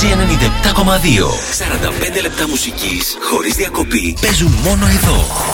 Energy 97,2. 45 λεπτά μουσικής χωρίς διακοπή παίζουν μόνο εδώ.